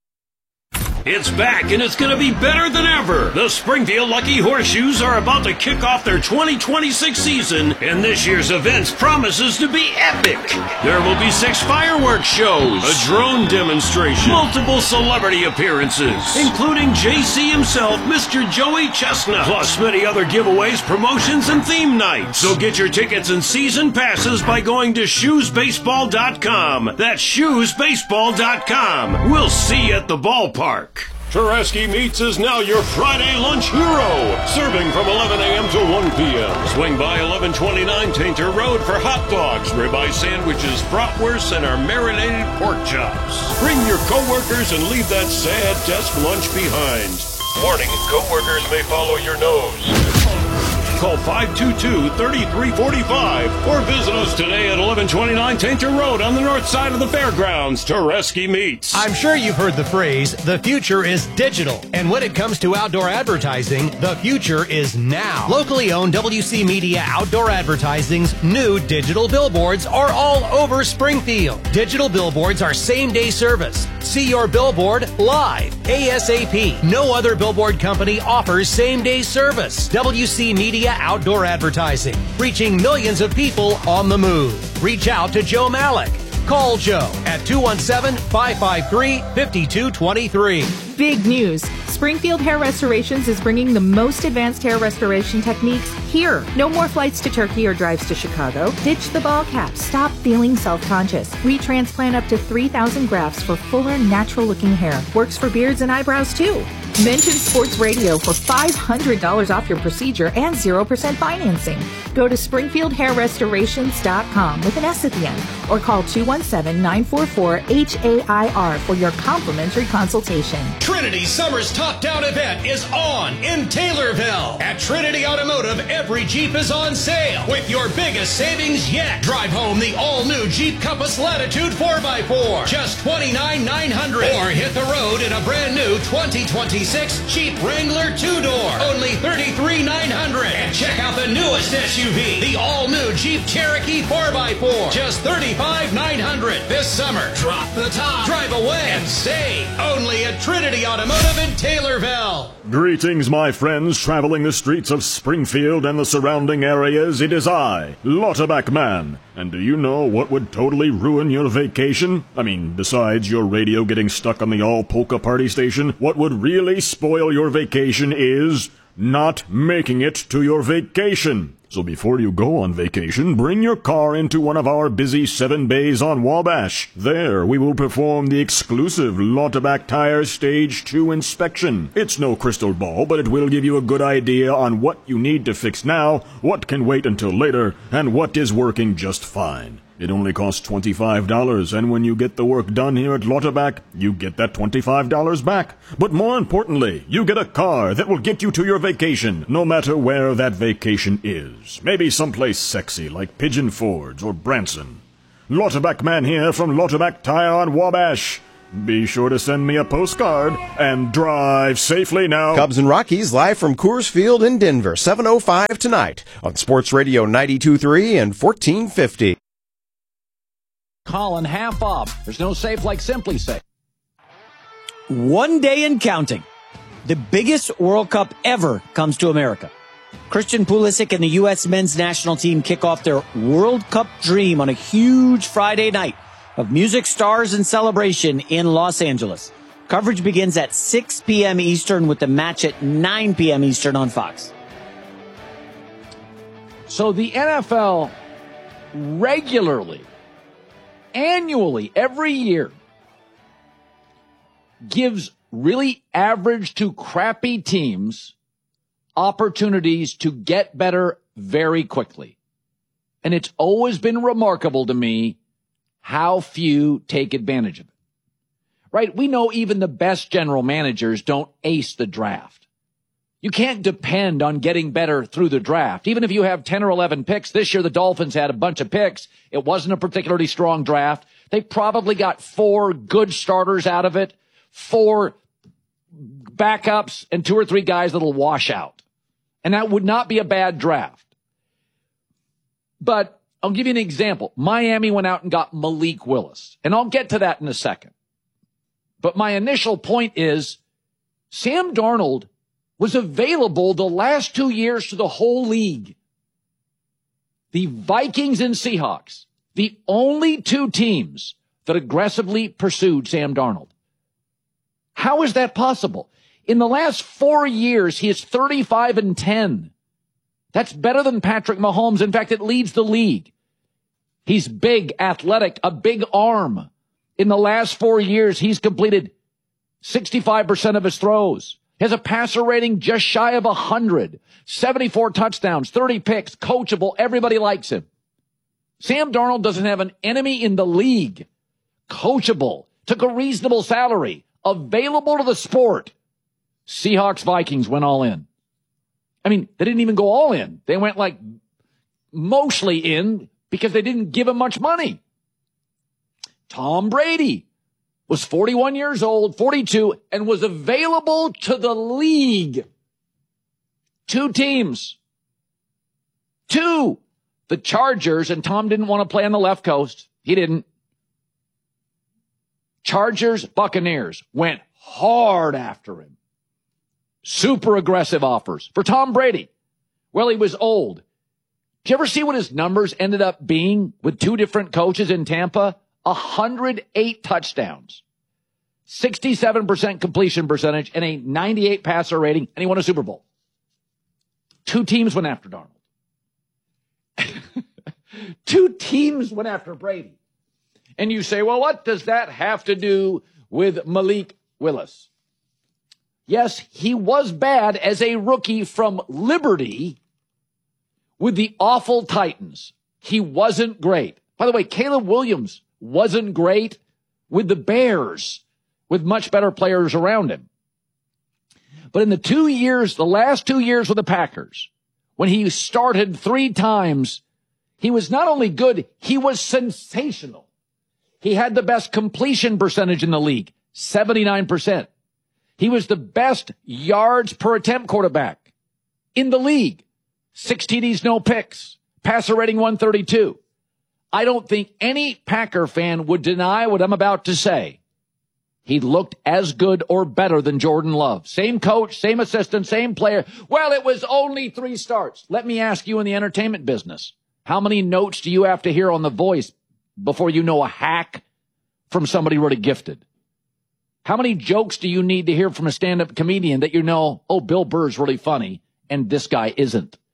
It's back, and it's going to be better than ever. The Springfield Lucky Horseshoes are about to kick off their twenty twenty-six season, and this year's events promises to be epic. There will be six fireworks shows, a drone demonstration, multiple celebrity appearances, including J C himself, Mister Joey Chestnut, plus many other giveaways, promotions, and theme nights. So get your tickets and season passes by going to shoes baseball dot com. That's shoes baseball dot com. We'll see you at the ballpark. Tereski Meats is now your Friday lunch hero, serving from eleven a.m. to one p.m. Swing by eleven twenty-nine Tainter Road for hot dogs, ribeye sandwiches, bratwursts, and our marinated pork chops. Bring your coworkers and leave that sad desk lunch behind. Warning, coworkers may follow your nose. Call five two two, three three four five or visit us today at eleven twenty-nine Tainter Road on the north side of the fairgrounds. Tereski Meats. I'm sure you've heard the phrase, the future is digital. And when it comes to outdoor advertising, the future is now. Locally owned W C Media Outdoor Advertising's new digital billboards are all over Springfield. Digital billboards are same-day service. See your billboard live, ASAP. No other billboard company offers same-day service. W C Media Outdoor Advertising, reaching millions of people on the move. Reach out to Joe Malik. Call Joe at two one seven, five five three, five two two three. Big news. Springfield Hair Restorations is bringing the most advanced hair restoration techniques here. No more flights to Turkey or drives to Chicago. Ditch the ball cap. Stop feeling self-conscious. Retransplant up to three thousand grafts for fuller, natural-looking hair. Works for beards and eyebrows, too. Mention Sports Radio for five hundred dollars off your procedure and zero percent financing. Go to springfield hair restorations dot com with an S at the end or call two one seven, nine four four, H A I R for your complimentary consultation. Trinity Summer's Top Down event is on in Taylorville. At Trinity Automotive, every Jeep is on sale with your biggest savings yet. Drive home the all-new Jeep Compass Latitude four by four, just twenty-nine thousand nine hundred dollars. Or hit the road in a brand new twenty twenty-six Jeep Wrangler two-door, only thirty-three thousand nine hundred dollars. And check out the newest S U V, the all-new Jeep Cherokee four by four, just thirty-five thousand nine hundred dollars. This summer, drop the top, drive away, and save. Only at Trinity Automotive in Taylorville. Greetings, my friends traveling the streets of Springfield and the surrounding areas. It is I, Lauterbach Man. And do you know what would totally ruin your vacation? I mean, besides your radio getting stuck on the all-polka party station, what would really spoil your vacation is not making it to your vacation. So before you go on vacation, bring your car into one of our busy seven bays on Wabash. There, we will perform the exclusive Lauterbach Tire Stage two inspection. It's no crystal ball, but it will give you a good idea on what you need to fix now, what can wait until later, and what is working just fine. It only costs twenty-five dollars, and when you get the work done here at Lauterbach, you get that twenty-five dollars back. But more importantly, you get a car that will get you to your vacation, no matter where that vacation is. Maybe someplace sexy like Pigeon Forge or Branson. Lauterbach man here from Lauterbach Tire on Wabash. Be sure to send me a postcard and drive safely now. Cubs and Rockies live from Coors Field in Denver, seven oh five tonight on Sports Radio ninety-two point three and fourteen fifty. Colin, half off. There's no safe like Simply Safe. One day and counting. The biggest World Cup ever comes to America. Christian Pulisic and the U S men's national team kick off their World Cup dream on a huge Friday night of music, stars, and celebration in Los Angeles. Coverage begins at six p.m. Eastern with the match at nine p.m. Eastern on Fox. So the N F L regularly, annually, every year, gives really average to crappy teams opportunities to get better very quickly. And it's always been remarkable to me how few take advantage of it. Right? We know even the best general managers don't ace the draft. You can't depend on getting better through the draft. Even if you have ten or eleven picks, this year the Dolphins had a bunch of picks. It wasn't a particularly strong draft. They probably got four good starters out of it, four backups, and two or three guys that'll wash out. And that would not be a bad draft. But I'll give you an example. Miami went out and got Malik Willis, and I'll get to that in a second. But my initial point is Sam Darnold was available the last two years to the whole league. The Vikings and Seahawks, the only two teams that aggressively pursued Sam Darnold. How is that possible? In the last four years, he is thirty-five and ten. That's better than Patrick Mahomes. In fact, it leads the league. He's big, athletic, a big arm. In the last four years, he's completed sixty-five percent of his throws. He has a passer rating just shy of one hundred. seventy-four touchdowns, thirty picks, coachable. Everybody likes him. Sam Darnold doesn't have an enemy in the league. Coachable. Took a reasonable salary. Available to the sport. Seahawks, Vikings went all in. I mean, they didn't even go all in. They went like mostly in because they didn't give him much money. Tom Brady was forty-one years old, forty-two, and was available to the league. Two teams. Two. The Chargers, and Tom didn't want to play on the left coast. He didn't. Chargers, Buccaneers went hard after him. Super aggressive offers for Tom Brady. Well, he was old. Did you ever see what his numbers ended up being with two different coaches in Tampa? one hundred eight touchdowns, sixty-seven percent completion percentage, and a ninety-eight passer rating, and he won a Super Bowl. Two teams went after Darnold. Two teams went after Brady. And you say, well, what does that have to do with Malik Willis? Yes, he was bad as a rookie from Liberty with the awful Titans. He wasn't great. By the way, Caleb Williams wasn't great with the Bears, with much better players around him. But in the two years, the last two years with the Packers, when he started three times, he was not only good, he was sensational. He had the best completion percentage in the league, seventy-nine percent. He was the best yards per attempt quarterback in the league. Six T Ds, no picks. Passer rating one thirty-two. I don't think any Packer fan would deny what I'm about to say. He looked as good or better than Jordan Love. Same coach, same assistant, same player. Well, it was only three starts. Let me ask you in the entertainment business, how many notes do you have to hear on The Voice before you know a hack from somebody really gifted? How many jokes do you need to hear from a stand-up comedian that you know, oh, Bill Burr's really funny, and this guy isn't?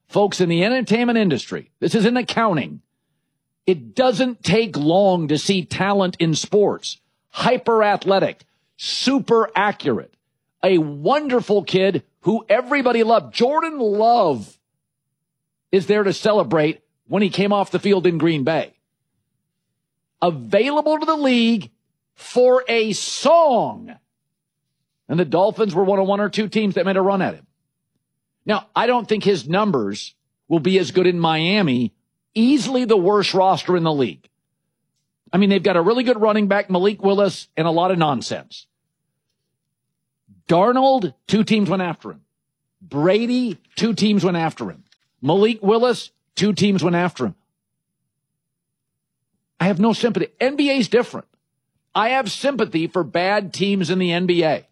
Folks, in the entertainment industry, this is in accounting. It doesn't take long to see talent in sports. Hyper athletic, super accurate, a wonderful kid who everybody loved. Jordan Love is there to celebrate when he came off the field in Green Bay. Available to the league for a song. And the Dolphins were one of one or two teams that made a run at him. Now, I don't think his numbers will be as good in Miami, easily the worst roster in the league. I mean, they've got a really good running back, Malik Willis, and a lot of nonsense. Darnold, two teams went after him. Brady, two teams went after him. Malik Willis, two teams went after him. I have no sympathy. N B A is different. I have sympathy for bad teams in the N B A.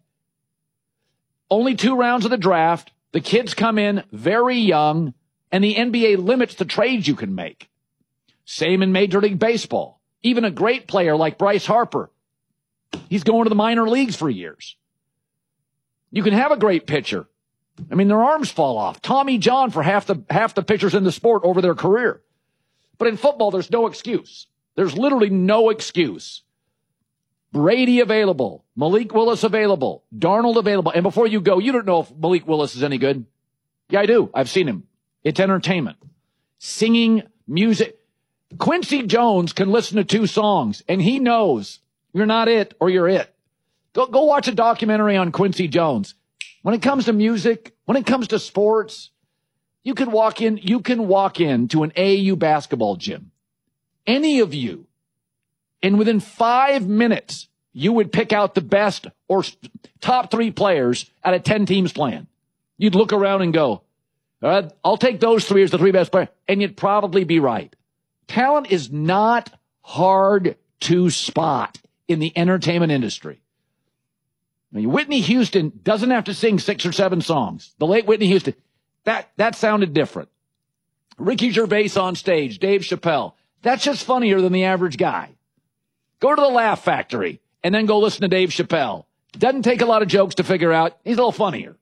Only two rounds of the draft. The kids come in very young, and the N B A limits the trades you can make. Same in Major League Baseball. Even a great player like Bryce Harper, he's going to the minor leagues for years. You can have a great pitcher. I mean, their arms fall off. Tommy John for half the half the pitchers in the sport over their career. But in football, there's no excuse. There's literally no excuse. Brady available. Malik Willis available. Darnold available. And before you go, you don't know if Malik Willis is any good. Yeah, I do. I've seen him. It's entertainment. Singing, music. Quincy Jones can listen to two songs, and he knows you're not it or you're it. Go, go watch a documentary on Quincy Jones. When it comes to music, when it comes to sports, you can walk in, you can walk into an A A U basketball gym. Any of you. And within five minutes, you would pick out the best or top three players out of ten teams playing. You'd look around and go, all right, I'll take those three as the three best players. And you'd probably be right. Talent is not hard to spot in the entertainment industry. I mean, Whitney Houston doesn't have to sing six or seven songs. The late Whitney Houston, that, that sounded different. Ricky Gervais on stage, Dave Chappelle. That's just funnier than the average guy. Go to the Laugh Factory and then go listen to Dave Chappelle. Doesn't take a lot of jokes to figure out. He's a little funnier.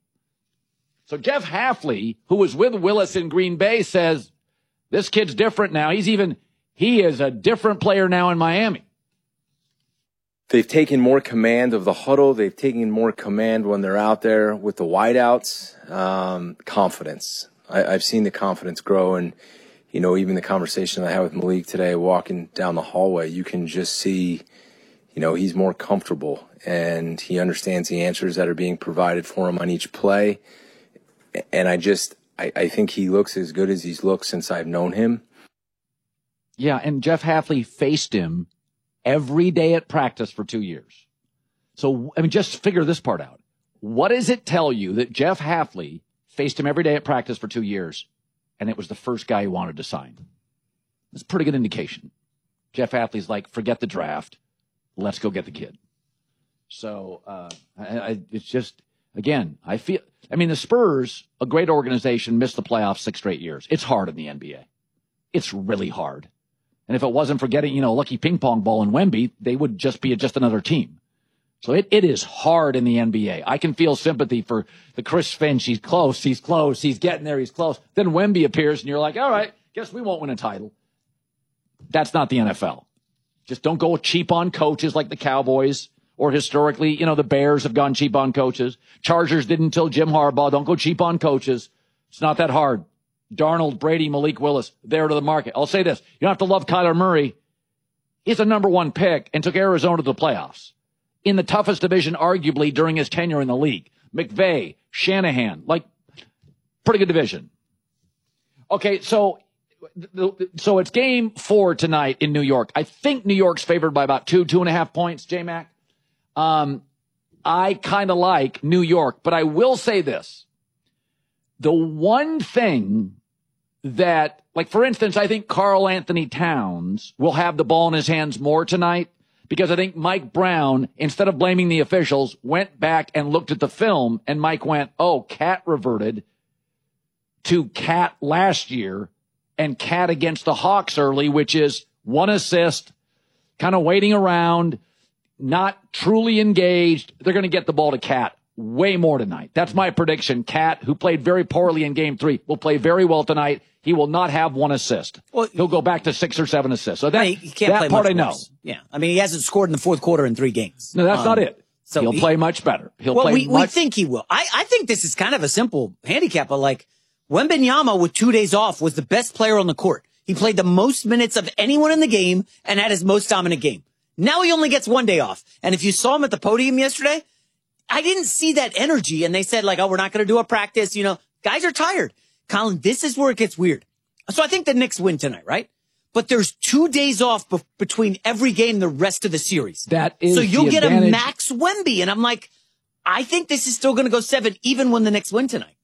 So Jeff Hafley, who was with Willis in Green Bay, says, this kid's different now. He's even, he is a different player now in Miami. They've taken more command of the huddle. They've taken more command when they're out there with the wideouts. Um, confidence. I, I've seen the confidence grow. And, you know, even the conversation I had with Malik today, walking down the hallway, you can just see, you know, he's more comfortable and he understands the answers that are being provided for him on each play. And I just, I, I think he looks as good as he's looked since I've known him. Yeah, and Jeff Hafley faced him every day at practice for two years. So, I mean, just figure this part out. What does it tell you that Jeff Hafley faced him every day at practice for two years, and it was the first guy he wanted to sign? That's a pretty good indication. Jeff Hafley's like, forget the draft. Let's go get the kid. So, uh, I, I, it's just, again, I feel, I mean, the Spurs, a great organization, missed the playoffs six straight years. It's hard in the N B A. It's really hard. And if it wasn't for getting, you know, lucky ping pong ball in Wemby, they would just be just another team. So it, it is hard in the N B A. I can feel sympathy for the Chris Finch. He's close. He's close. He's getting there. He's close. Then Wemby appears and you're like, all right, guess we won't win a title. That's not the N F L. Just don't go cheap on coaches like the Cowboys or historically, you know, the Bears have gone cheap on coaches. Chargers didn't until Jim Harbaugh. Don't go cheap on coaches. It's not that hard. Darnold, Brady, Malik Willis, there to the market. I'll say this. You don't have to love Kyler Murray. He's a number one pick and took Arizona to the playoffs in the toughest division, arguably, during his tenure in the league. McVay, Shanahan, like, pretty good division. Okay, so so it's game four tonight in New York. I think New York's favored by about two, two and a half points, J-Mac. Um, I kind of like New York, but I will say this. The one thing that, like, for instance, I think Karl Anthony Towns will have the ball in his hands more tonight because I think Mike Brown, instead of blaming the officials, went back and looked at the film, and Mike went, oh, Cat reverted to Cat last year and Cat against the Hawks early, which is one assist, kind of waiting around, not truly engaged. They're going to get the ball to Cat way more tonight. That's my prediction. Cat, who played very poorly in game three, will play very well tonight. He will not have one assist. Well, he'll go back to six or seven assists. So that, I mean, he can't that play part much I know. worse. Yeah. I mean, he hasn't scored in the fourth quarter in three games. No, that's um, not it. So he'll he, play much better. He'll well, play we, much. we think he will. I, I think this is kind of a simple handicap, but like Wembanyama with two days off was the best player on the court. He played the most minutes of anyone in the game and had his most dominant game. Now he only gets one day off. And if you saw him at the podium yesterday, I didn't see that energy. And they said like, oh, we're not going to do a practice. You know, guys are tired. Colin, this is where it gets weird. So I think the Knicks win tonight, right? But there's two days off be- between every game the rest of the series. That is so you'll the get advantage. a Max Wemby. And I'm like, I think this is still going to go seven even when the Knicks win tonight.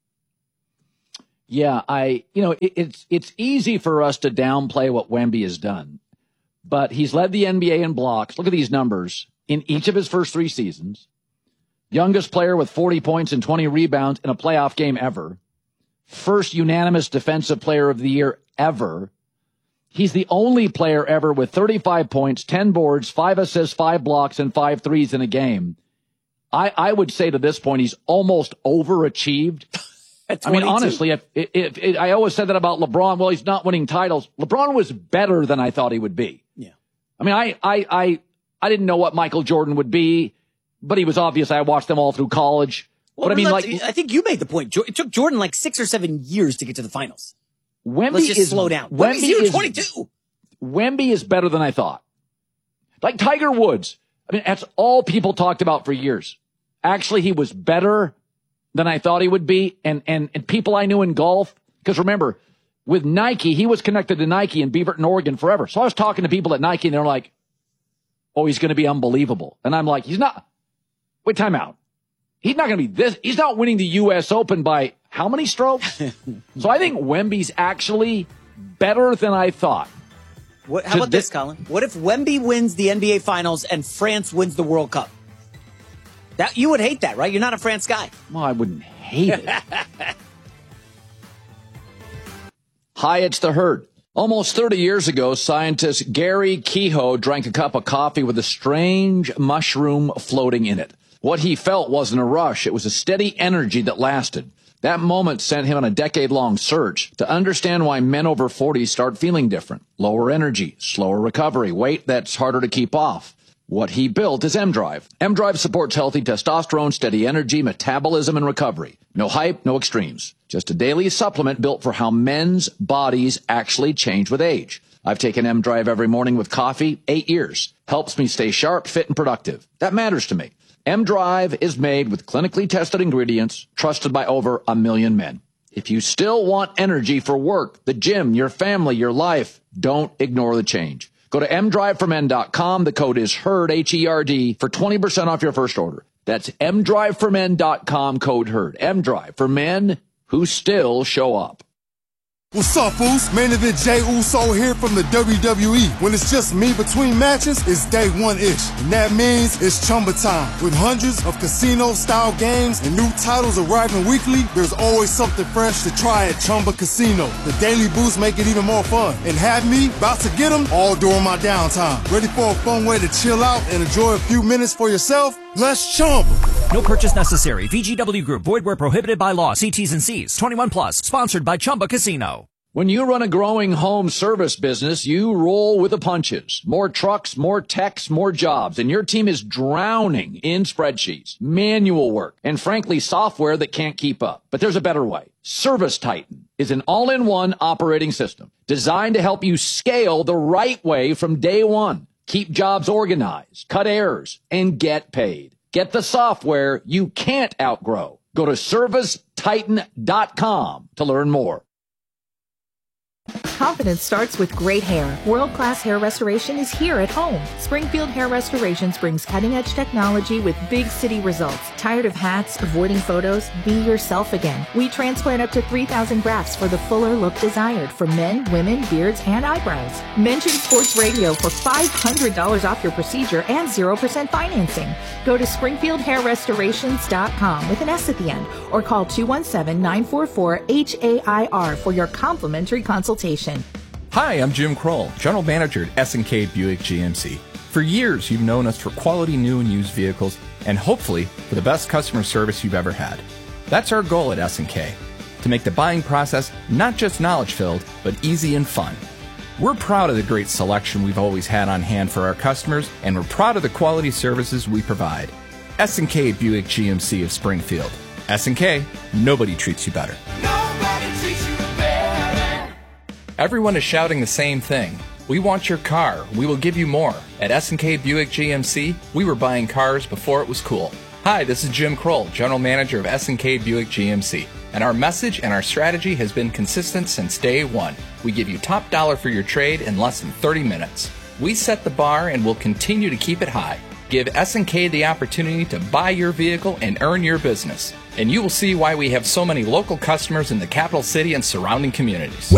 Yeah, I, you know, it, it's it's easy for us to downplay what Wemby has done, but he's led the N B A in blocks. Look at these numbers in each of his first three seasons. Youngest player with forty points and twenty rebounds in a playoff game ever. First unanimous defensive player of the year ever. He's the only player ever with thirty-five points, ten boards, five assists, five blocks, and five threes in a game. I, I would say to this point, he's almost overachieved. I mean, honestly, if, if, if I always said that about LeBron, well, he's not winning titles. LeBron was better than I thought he would be. Yeah. I mean, I, I, I, I didn't know what Michael Jordan would be, but he was obvious. I watched them all through college. Well, but I mean, like, I think you made the point. It took Jordan like six or seven years to get to the finals. Wemby Let's just is, slow down. Wemby Wemby's here is, twenty-two. Wemby is better than I thought. Like Tiger Woods. I mean, that's all people talked about for years. Actually, he was better than I thought he would be. And, and, and people I knew in golf, because remember, with Nike, he was connected to Nike in Beaverton, Oregon forever. So I was talking to people at Nike and they're like, oh, he's going to be unbelievable. And I'm like, he's not. Wait, time out. He's not going to be this. He's not winning the U S Open by how many strokes? So I think Wemby's actually better than I thought. What, how about this, Colin? What if Wemby wins the N B A Finals and France wins the World Cup? That you would hate that, right? You're not a France guy. Well, I wouldn't hate it. Hi, it's the Herd. Almost thirty years ago, scientist Gary Kehoe drank a cup of coffee with a strange mushroom floating in it. What he felt wasn't a rush. It was a steady energy that lasted. That moment sent him on a decade-long search to understand why men over forty start feeling different. Lower energy, slower recovery, weight that's harder to keep off. What he built is M-Drive. M-Drive supports healthy testosterone, steady energy, metabolism, and recovery. No hype, no extremes. Just a daily supplement built for how men's bodies actually change with age. I've taken M-Drive every morning with coffee, eight years. Helps me stay sharp, fit, and productive. That matters to me. M-Drive is made with clinically tested ingredients, trusted by over a million men. If you still want energy for work, the gym, your family, your life, don't ignore the change. Go to m drive for men dot com. The code is HERD, H E R D, for twenty percent off your first order. That's m drive for men dot com, code HERD. M-Drive for men who still show up. What's up, fools? Main event Jey Uso here from the W W E. When it's just me between matches, it's day one-ish. And that means it's Chumba time. With hundreds of casino-style games and new titles arriving weekly, there's always something fresh to try at Chumba Casino. The daily boosts make it even more fun. And have me about to get them all during my downtime. Ready for a fun way to chill out and enjoy a few minutes for yourself? Let's Chumba. No purchase necessary. V G W Group. Void where prohibited by law. See T's and C's. twenty-one plus. Sponsored by Chumba Casino. When you run a growing home service business, you roll with the punches. More trucks, more techs, more jobs, and your team is drowning in spreadsheets, manual work, and frankly, software that can't keep up. But there's a better way. ServiceTitan is an all-in-one operating system designed to help you scale the right way from day one. Keep jobs organized, cut errors, and get paid. Get the software you can't outgrow. Go to service titan dot com to learn more. Confidence starts with great hair. World-class hair restoration is here at home. Springfield Hair Restorations brings cutting-edge technology with big city results. Tired of hats, avoiding photos? Be yourself again. We transplant up to three thousand grafts for the fuller look desired for men, women, beards, and eyebrows. Mention Sports Radio for five hundred dollars off your procedure and zero percent financing. Go to springfield hair restorations dot com with an S at the end or call two one seven, nine four four, H A I R for your complimentary consultation. Hi, I'm Jim Kroll, General Manager at S and K Buick G M C. For years, you've known us for quality new and used vehicles and hopefully for the best customer service you've ever had. That's our goal at S and K, to make the buying process not just knowledge-filled, but easy and fun. We're proud of the great selection we've always had on hand for our customers, and we're proud of the quality services we provide. S and K Buick G M C of Springfield. S and K, nobody treats you better. Nobody treats you better. Everyone is shouting the same thing. We want your car. We will give you more. At S and K Buick G M C, we were buying cars before it was cool. Hi, this is Jim Kroll, General Manager of S and K Buick G M C. And our message and our strategy has been consistent since day one. We give you top dollar for your trade in less than thirty minutes. We set the bar and will continue to keep it high. Give S and K the opportunity to buy your vehicle and earn your business. And you will see why we have so many local customers in the capital city and surrounding communities.